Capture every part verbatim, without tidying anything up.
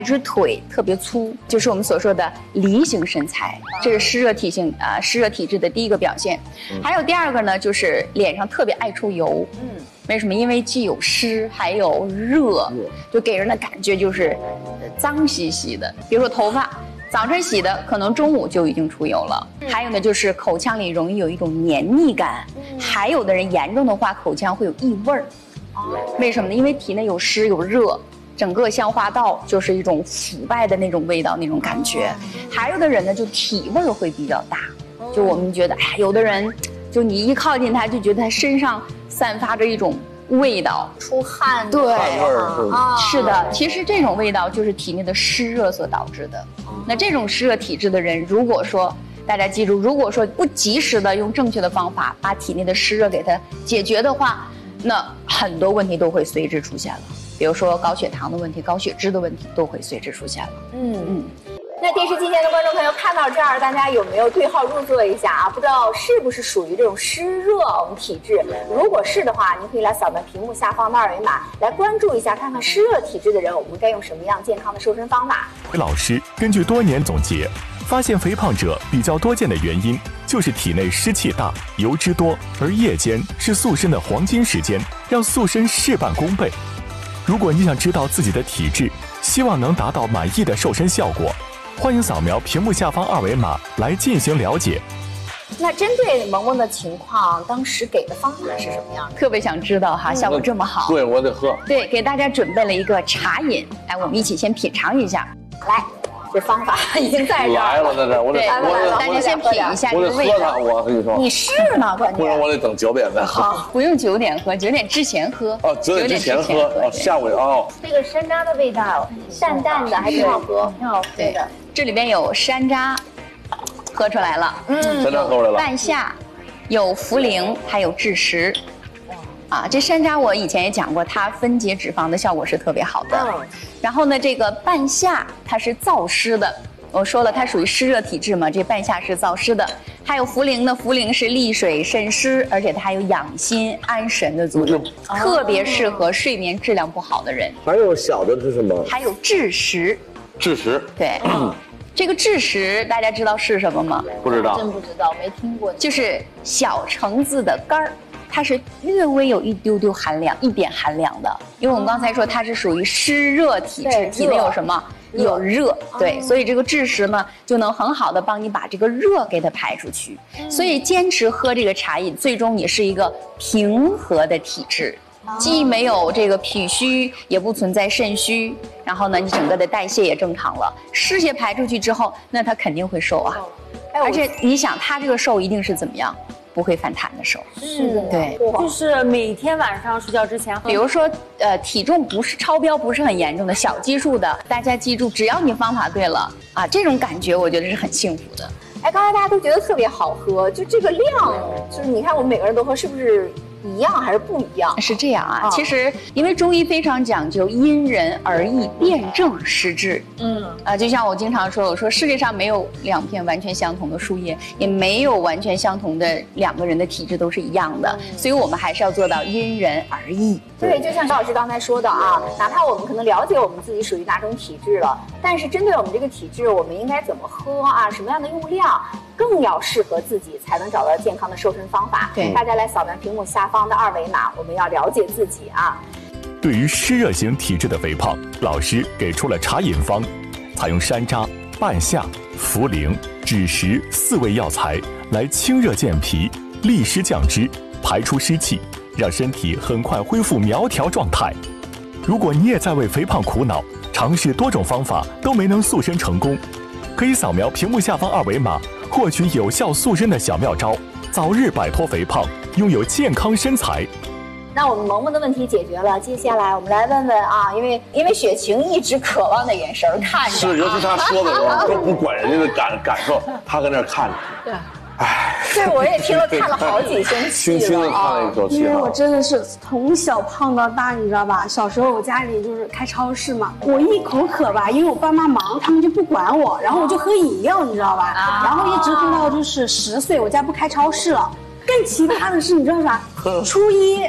一只腿特别粗，就是我们所说的梨形身材，这是湿热体性啊、呃、湿热体质的第一个表现。还有第二个呢，就是脸上特别爱出油。嗯，为什么？因为既有湿还有热，就给人的感觉就是脏兮兮的。比如说头发。早晨洗的，可能中午就已经出油了。还有呢，就是口腔里容易有一种黏腻感，还有的人严重的话，口腔会有异味儿。为什么呢？因为体内有湿有热，整个消化道就是一种腐败的那种味道，那种感觉。还有的人呢，就体味儿会比较大，就我们觉得，哎，有的人，就你一靠近他，就觉得他身上散发着一种味道， 出汗， 对， 汗味儿啊，是的。其实这种味道就是体内的湿热所导致的。那这种湿热体质的人，如果说大家记住，如果说不及时的用正确的方法把体内的湿热给它解决的话，那很多问题都会随之出现了。比如说高血糖的问题、高血脂的问题都会随之出现了。嗯嗯。 那电视机前的观众朋友看到这儿，大家有没有对号入座一下啊？不知道是不是属于这种湿热我们体质？如果是的话，您可以来扫描屏幕下方的二维码，来关注一下，看看湿热体质的人，我们该用什么样健康的瘦身方法。 老师根据多年总结，发现肥胖者比较多见的原因就是体内湿气大、油脂多，而夜间是塑身的黄金时间，让塑身事半功倍。如果你想知道自己的体质，希望能达到满意的瘦身效果，欢迎扫描屏幕下方二维码来进行了解。 那针对萌萌的情况，当时给的方法是什么样的？ 特别想知道哈，效果这么好。 对，我得喝。 对，给大家准备了一个茶饮，来，我们一起先品尝一下。 来，这方法已经在这儿来了，在这儿，我得， 我大家先品一下这个味道。 我跟你说， 你是吗？关键不然我得等九点再喝。 好，不用九点喝，九点之前喝。 哦，九点之前喝，哦，下午哦。 这个山楂的味道，淡淡的，还挺好喝，挺好喝的。 这里边有山楂，喝出来了。 嗯，山楂喝出来了。 半夏，有茯苓，还有枳实。啊，这山楂我以前也讲过，它分解脂肪的效果是特别好的。嗯。然后呢，这个半夏它是燥湿的，我说了它属于湿热体质嘛，这半夏是燥湿的。还有茯苓呢，涪陵是利水渗湿，而且它还有养心安神的作用，嗯、特别适合睡眠质量不好的人。 还有小的是什么？ 还有枳实。 枳实。 对。嗯这个枳实大家知道是什么吗？ 不知道， 真不知道，没听过。 就是小橙子的干儿，它是略微有一丢丢寒凉，一点寒凉的。因为我们刚才说它是属于湿热体质，体内有什么？有热，对，所以这个枳实呢就能很好的帮你把这个热给它排出去。所以坚持喝这个茶饮，最终你是一个平和的体质。既没有这个脾虚，也不存在肾虚，然后呢，你整个的代谢也正常了，湿气排出去之后，那它肯定会瘦啊。而且你想，它这个瘦一定是怎么样？不会反弹的瘦。 是的， 对， 就是每天晚上睡觉之前， 比如说，呃，体重不是超标，不是很严重的小基数的，大家记住，只要你方法对了啊，这种感觉我觉得是很幸福的。 哎，刚才大家都觉得特别好喝，就这个量，就是你看我们每个人都喝，是不是一样还是不一样？ 是这样啊，哦、其实因为中医非常讲究因人而异，辨证施治。嗯，啊、呃，就像我经常说，我说世界上没有两片完全相同的树叶，也没有完全相同的两个人的体质都是一样的，嗯、所以我们还是要做到因人而异。 对，就像肖老师刚才说的啊，哪怕我们可能了解我们自己属于哪种体质了，但是针对我们这个体质，我们应该怎么喝啊？什么样的用量？更要适合自己，才能找到健康的瘦身方法。对，大家来扫描屏幕下方的二维码，我们要了解自己啊。 对于湿热型体质的肥胖，老师给出了茶饮方，采用山楂、半夏、茯苓、枳实四味药材来清热健脾、利湿降脂、排出湿气，让身体很快恢复苗条状态。如果你也在为肥胖苦恼，尝试多种方法都没能塑身成功，可以扫描屏幕下方二维码，获取有效塑身的小妙招，早日摆脱肥胖，拥有健康身材。 那我们萌萌的问题解决了，接下来我们来问问啊，因为因为雪晴一直渴望的眼神看着， 是，尤其他说的时候都不管人家的感感受，他跟那看着。 对。唉，这我也听了看了好几星期了， 轻轻的看了一口气。 因为我真的是从小胖到大，你知道吧？小时候我家里就是开超市嘛，我一口渴吧，因为我爸妈忙，他们就不管我，然后我就喝饮料，你知道吧？啊、然后一直喝到就是十岁，我家不开超市了。更奇葩的是，你知道啥？初一。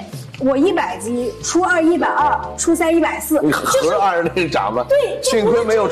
我一百斤，初二一百二，初三一百四。 你合着按着那个长吧。 对， 幸亏没有